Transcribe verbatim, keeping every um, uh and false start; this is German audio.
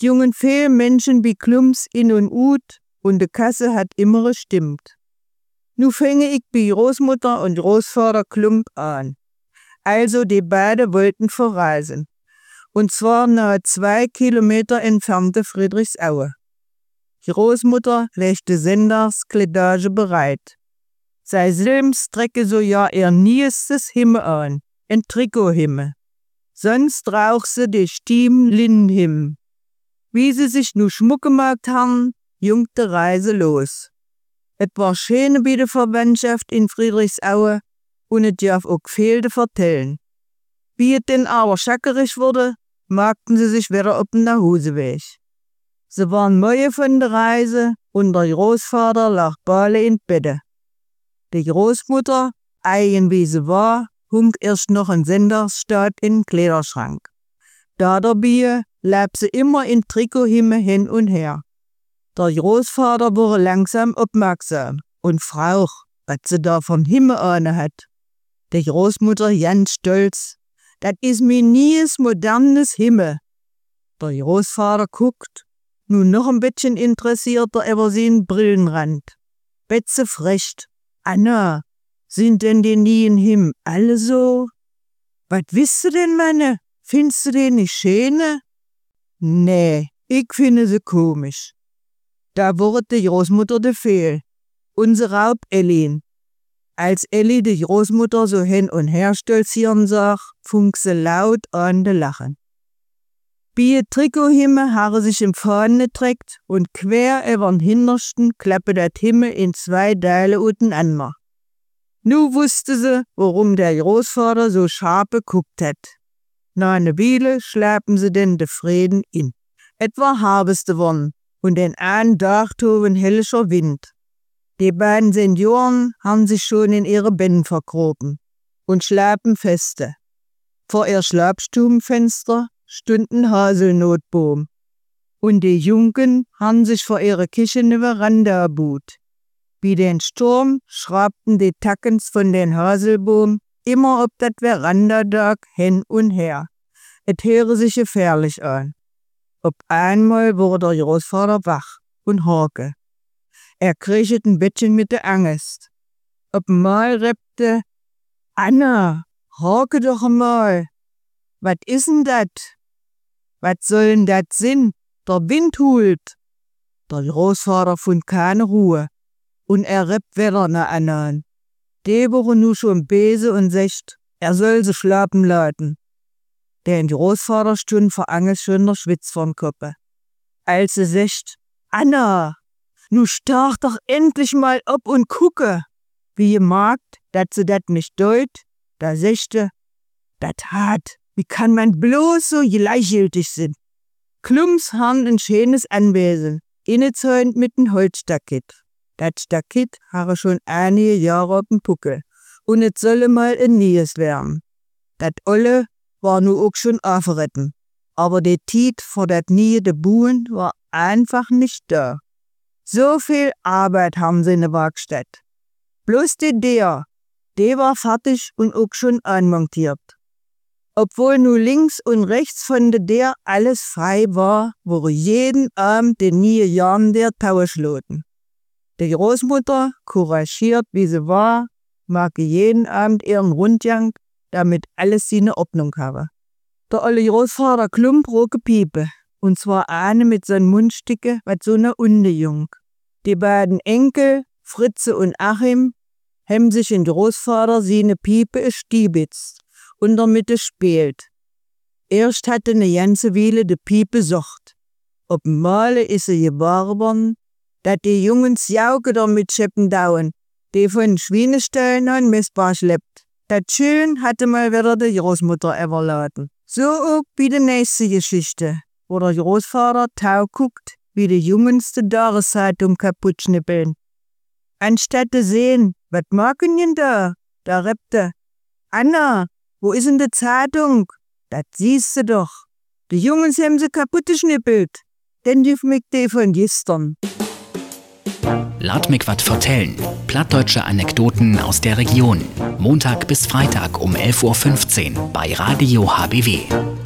mit jungen viel Menschen wie Klums in und ut und de Kasse hat immer gestimmt. Nu fänge ich bei Großmutter und Großvater Klump an. Also die beiden wollten verreisen. Und zwar nahe zwei Kilometer entfernte Friedrichsaue. Die Großmutter legte senders Kleidage bereit. Sei Silm strecke so ja ihr niestes Himmel an, ein Trikothimmel. Sonst rauch sie die Stiemlindenhimmel. Wie sie sich nu Schmuck gemacht haben, jungt die Reise los. Et war schöne bei der Verwandtschaft in Friedrichsaue und et darf auch gefehlte vertellen. Wie et denn aber schackerig wurde, magten sie sich wieder auf den Nachhauseweg. Sie waren müde von der Reise und der Großvater lag Bale in Bette. Die Großmutter, eigen wie sie war, hung erst noch ein Senderstab in den Kleiderschrank. Da dabei lebt sie immer in Trikothimmel hin und her. Der Großvater wurde langsam aufmerksam und frauch, was sie da vom Himmel ahne hat. Die Großmutter ganz stolz, das is mir nies modernes Himmel. Der Großvater guckt, nun noch ein bisschen interessierter über seinen Brillenrand. Betze frecht, Anna, sind denn die nien Himmel alle so? Was wisst du denn, meine? Findest du den nicht schöne? Nee, ich finde sie komisch. Da wurde die Großmutter de Fehl. Unsere Raub Ellin. Als Elli die Großmutter so hin und her stolzieren sah, fing sie laut an de Lachen. Bei Trikothimmel habe sich im Fahne trägt und quer übern Hintersten klappe dat Himmel in zwei Teile auseinander. Nu wusste sie, warum der Großvater so scharf geguckt hat. Na ne Weile schleppen sie denn de Frieden in. Etwa habeste worden und den einen Tag toben hellischer Wind. Die beiden Senioren haben sich schon in ihre Betten verkroben und schlafen feste. Vor ihr Schlafstubenfenster stund ein Haselnotbaum und die Jungen haben sich vor ihre Küche in die Veranda gebut. Wie den Sturm schraubten die Tackens von den Haselbaum immer ob dat Verandadach hin und her. Et höre sich gefährlich an. Ob einmal wurde der Großvater wach und horke. Er kriechet ein bisschen mit der Angst. Ob mal reppte, Anna, horke doch mal. Wat is denn dat? Wat soll denn dat sinn? Der Wind hult. Der Großvater fand keine Ruhe. Und er reppt wieder na Anna. Die wurde nu schon bese und secht, er soll sie schlafen lassen. Der Großvater stund vor Angst schon der Schwitz vorm Kopf. Als sie secht, Anna, nu stach doch endlich mal ob und gucke. Wie ihr magt, dat sie dat nicht deut, da sechte, dat hat, wie kann man bloß so gleichgültig sein? Klums haben ein schönes Anwesen, innezäunt mit einem Holzstaket. Dat Staket habe schon einige Jahre auf dem Puckel und es solle mal ein neues werden. Dat Olle war nu auch schon aufretten, aber die Tiet vor dat nie de Buhen war einfach nicht da. So viel Arbeit haben sie in der Werkstatt. Bloß die der, die war fertig und auch schon anmontiert. Obwohl nu links und rechts von der der alles frei war, wurde jeden Abend die nie Jahren der Tausch loten. Die Großmutter, couragiert wie sie war, mag jeden Abend ihren Rundgang, damit alles seine Ordnung habe. Der olle Großvater Klump roke Piepe, und zwar eine mit seinem Mundstücke, was so ne Unde jung. Die beiden Enkel, Fritze und Achim, haben sich in Großvater seine Piepe stiebitzt und damit spielt. Erst hatte ne ganze Weile de Piepe socht. Ob Male is sie geworden, dat die Jungens Jauke damit scheppen dauen, die von Schweineställen an Messbar schleppt. Dat schön hatte mal wieder die Großmutter überladen. So auch wie die nächste Geschichte, wo der Großvater tau guckt, wie die Jungens die Tageszeitung kaputt schnippeln. Anstatt zu sehen, was machen denn da? Da reppte, Anna, wo ist denn die Zeitung? Das siehst du doch. Die Jungens haben sie kaputt geschnippelt. Denn die mich die von gestern. Lad mich wat vertellen. Plattdeutsche Anekdoten aus der Region. Montag bis Freitag um elf Uhr fünfzehn bei Radio H B W.